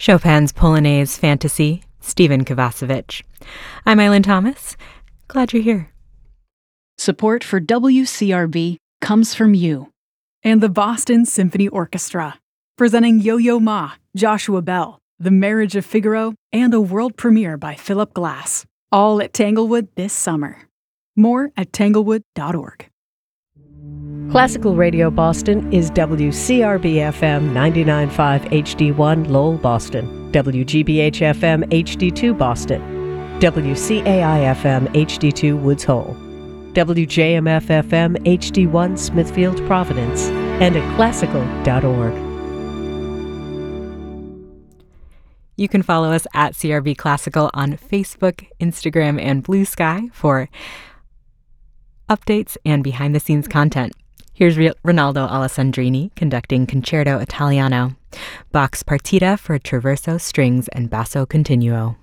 Chopin's Polonaise Fantasy, Stephen Kovacevic. I'm Eileen Thomas. Glad you're here. Support for WCRB comes from you. And the Boston Symphony Orchestra, presenting Yo-Yo Ma, Joshua Bell, The Marriage of Figaro, and a world premiere by Philip Glass, all at Tanglewood this summer. More at tanglewood.org. Classical Radio Boston is WCRB-FM 99.5 HD1 Lowell, Boston, WGBH-FM HD2 Boston, WCAI-FM HD2 Woods Hole, WJMF-FM HD1 Smithfield, Providence, and at classical.org. You can follow us at CRB Classical on Facebook, Instagram, and Blue Sky for updates and behind-the-scenes content. Here's Ronaldo Alessandrini conducting Concerto Italiano, Bach's Partita for Traverso Strings and Basso Continuo.